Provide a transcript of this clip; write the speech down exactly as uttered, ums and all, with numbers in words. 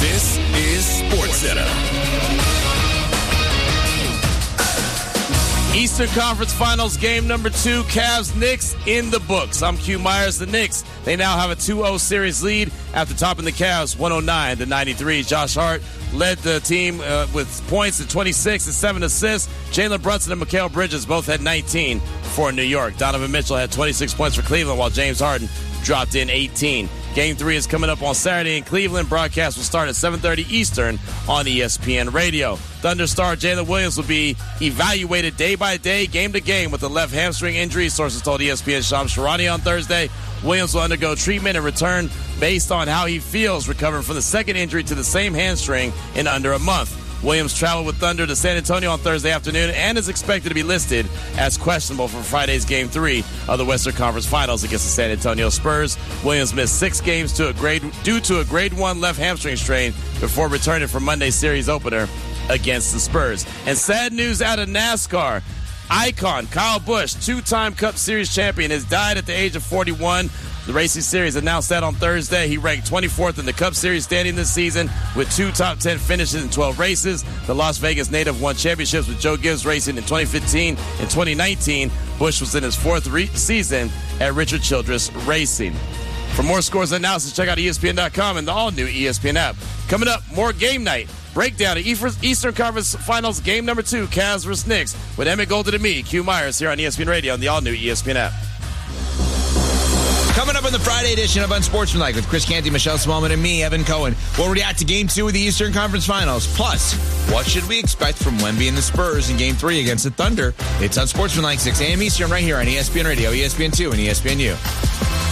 This is SportsCenter. Eastern Conference Finals game number two, Cavs-Knicks in the books. I'm Q Myers. The Knicks, they now have a two oh series lead after topping the Cavs one oh nine to ninety-three. Josh Hart led the team uh, with points at twenty-six and seven assists. Jalen Brunson and Mikal Bridges both had nineteen for New York. Donovan Mitchell had twenty-six points for Cleveland, while James Harden dropped in eighteen. Game three is coming up on Saturday in Cleveland. Broadcast will start at seven thirty Eastern on E S P N Radio. Thunder star Jalen Williams will be evaluated day by day, game to game, with a left hamstring injury. Sources told E S P N Shams Charania on Thursday. Williams will undergo treatment and return based on how he feels recovering from the second injury to the same hamstring in under a month. Williams traveled with Thunder to San Antonio on Thursday afternoon and is expected to be listed as questionable for Friday's Game three of the Western Conference Finals against the San Antonio Spurs. Williams missed six games to a grade, due to a grade one left hamstring strain before returning for Monday's series opener against the Spurs. And sad news out of NASCAR. Icon Kyle Busch, two-time Cup Series champion, has died at the age of forty-one. The Racing Series announced that on Thursday. He ranked twenty-fourth in the Cup Series standing this season with two top ten finishes in twelve races. The Las Vegas native won championships with Joe Gibbs Racing in twenty fifteen and twenty nineteen. Busch was in his fourth re- season at Richard Childress Racing. For more scores and analysis, check out E S P N dot com and the all-new E S P N app. Coming up, more game night. Breakdown of Eastern Conference Finals game number two, Cavs versus Knicks, with Emmett Golden and me, Q Myers, here on E S P N Radio and the all-new E S P N app. Coming up on the Friday edition of Unsportsmanlike with Chris Canty, Michelle Smallman, and me, Evan Cohen, we'll react to Game two of the Eastern Conference Finals. Plus, what should we expect from Wemby and the Spurs in Game three against the Thunder? It's Unsportsmanlike, six a.m. Eastern, right here on E S P N Radio, E S P N two, and E S P N U.